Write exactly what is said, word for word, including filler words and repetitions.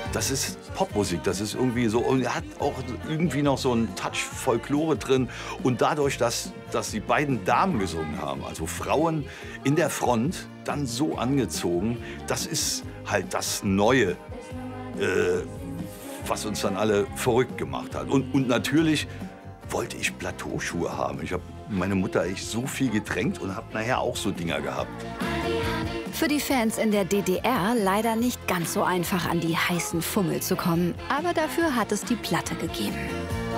das ist Popmusik, das ist irgendwie so, und er hat auch irgendwie noch so einen Touch Folklore drin. Und dadurch, dass, dass die beiden Damen gesungen haben, also Frauen in der Front, dann so angezogen, das ist halt das Neue, äh, was uns dann alle verrückt gemacht hat. Und, und natürlich wollte ich Plateauschuhe haben. Ich habe meine Mutter echt so viel getränkt und habe nachher auch so Dinger gehabt. Für die Fans in der D D R leider nicht ganz so einfach an die heißen Fummel zu kommen. Aber dafür hat es die Platte gegeben.